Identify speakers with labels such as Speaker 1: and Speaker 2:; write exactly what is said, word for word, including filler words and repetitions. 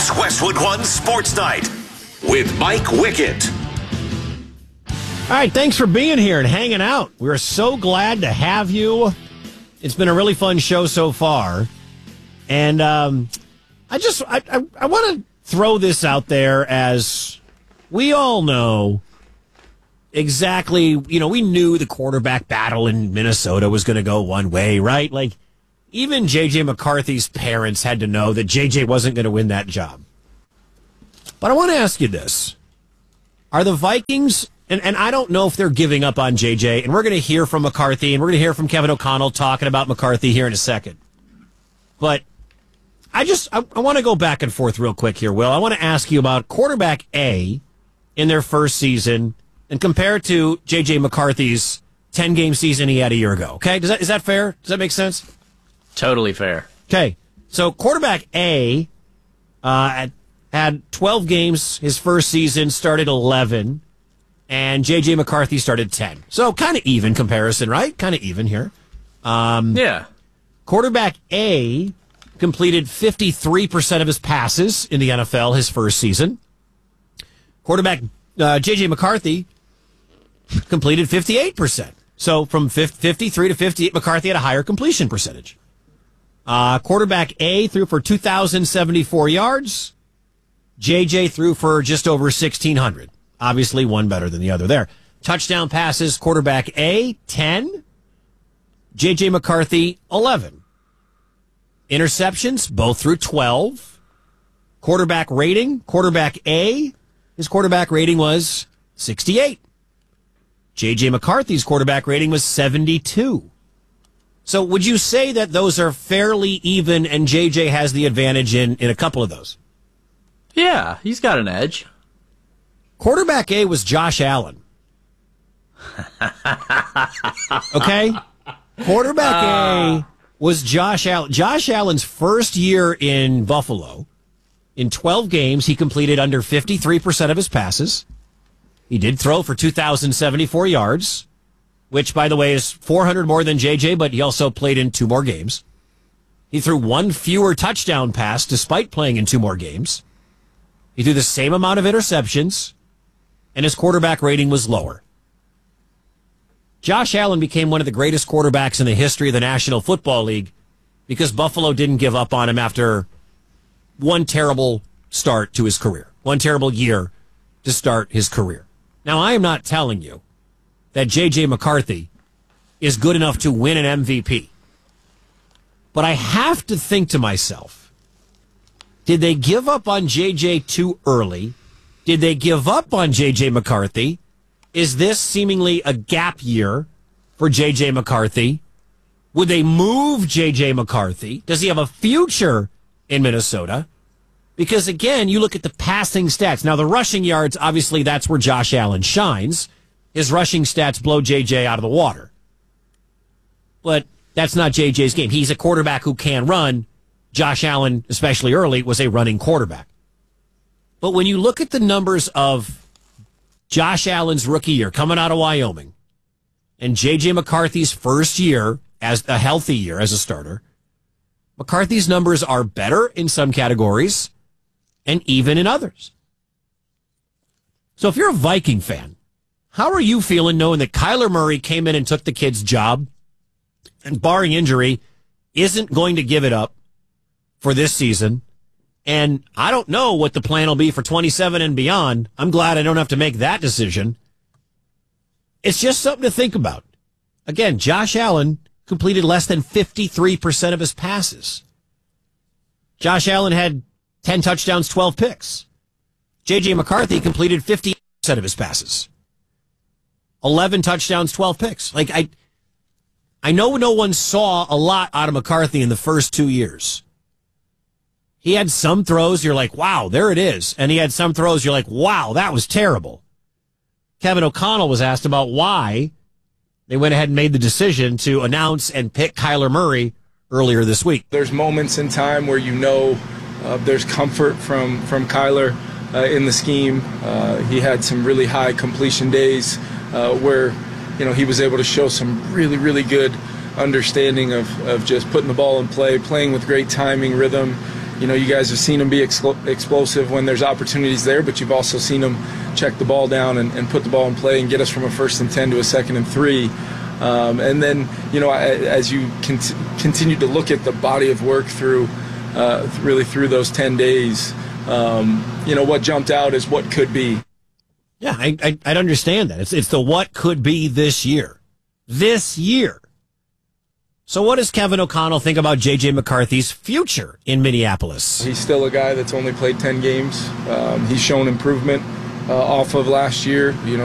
Speaker 1: It's Westwood One Sports Night with Mike Wickett.
Speaker 2: All right, thanks for being here and hanging out. We're so glad to have you. It's been a really fun show so far. And um, I just, I, I, I want to throw this out there as we all know exactly, you know, we knew the quarterback battle in Minnesota was going to go one way, right? Like, even J J. McCarthy's parents had to know that J J wasn't going to win that job. But I want to ask you this. Are the Vikings... And and I don't know if they're giving up on J J, and we're going to hear from McCarthy, and we're going to hear from Kevin O'Connell talking about McCarthy here in a second. But I just, I, I want to go back and forth real quick here, Will. I want to ask you about quarterback A in their first season and compare it to J J. McCarthy's ten-game season he had a year ago, okay? Does that, is that fair? Does that make sense?
Speaker 3: Totally fair.
Speaker 2: Okay, so quarterback A uh, had twelve games his first season, started eleven. And J J. McCarthy started ten. So kind of even comparison, right? Kind of even here. Um,
Speaker 3: yeah.
Speaker 2: Quarterback A completed fifty-three percent of his passes in the N F L his first season. Quarterback uh, J J. McCarthy completed fifty-eight percent. So from fifty-three to fifty-eight, McCarthy had a higher completion percentage. Uh, quarterback A threw for two thousand seventy-four yards. J J threw for just over sixteen hundred. Obviously, one better than the other there. Touchdown passes, quarterback A, ten. J J. McCarthy, eleven. Interceptions, both through twelve. Quarterback rating, quarterback A, his quarterback rating was sixty-eight. J J. McCarthy's quarterback rating was seventy-two. So would you say that those are fairly even and J J has the advantage in, in a couple of those?
Speaker 3: Yeah, he's got an edge.
Speaker 2: Quarterback A was Josh Allen. Okay? Quarterback uh. A was Josh Allen. Josh Allen's first year in Buffalo, in twelve games, he completed under fifty-three percent of his passes. He did throw for two thousand seventy-four yards, which, by the way, is four hundred more than J J, but he also played in two more games. He threw one fewer touchdown pass despite playing in two more games. He threw the same amount of interceptions, and his quarterback rating was lower. Josh Allen became one of the greatest quarterbacks in the history of the National Football League because Buffalo didn't give up on him after one terrible start to his career, one terrible year to start his career. Now, I am not telling you that J J. McCarthy is good enough to win an M V P, but I have to think to myself, did they give up on J J too early? Did they give up on J J. McCarthy? Is this seemingly a gap year for J J. McCarthy? Would they move J J. McCarthy? Does he have a future in Minnesota? Because, again, you look at the passing stats. Now, the rushing yards, obviously, that's where Josh Allen shines. His rushing stats blow J J out of the water. But that's not J J's game. He's a quarterback who can run. Josh Allen, especially early, was a running quarterback. But when you look at the numbers of Josh Allen's rookie year coming out of Wyoming and J J. McCarthy's first year as a healthy year as a starter, McCarthy's numbers are better in some categories and even in others. So if you're a Viking fan, how are you feeling knowing that Kyler Murray came in and took the kid's job and, barring injury, isn't going to give it up for this season? And I don't know what the plan will be for twenty-seven and beyond. I'm glad I don't have to make that decision. It's just something to think about. Again, Josh Allen completed less than fifty-three percent of his passes. Josh Allen had ten touchdowns, twelve picks. J J. McCarthy completed fifty percent of his passes. eleven touchdowns, twelve picks. Like, I, I know no one saw a lot out of McCarthy in the first two years. He had some throws, you're like, wow, there it is. And he had some throws, you're like, wow, that was terrible. Kevin O'Connell was asked about why they went ahead and made the decision to announce and pick Kyler Murray earlier this week.
Speaker 4: There's moments in time where you know uh, there's comfort from, from Kyler uh, in the scheme. Uh, he had some really high completion days uh, where, you know, he was able to show some really, really good understanding of, of just putting the ball in play, playing with great timing, rhythm, you know, you guys have seen him be expl- explosive when there's opportunities there, but you've also seen him check the ball down and, and put the ball in play and get us from a first and ten to a second and three. Um, and then, you know, as you cont- continue to look at the body of work through, uh, really through those ten days, um, you know, what jumped out is what could be.
Speaker 2: Yeah, I, I, I'd understand that. It's, it's the what could be this year. This year. So what does Kevin O'Connell think about J J McCarthy's future in Minneapolis?
Speaker 4: He's still a guy that's only played ten games. Um, he's shown improvement uh, off of last year. You know,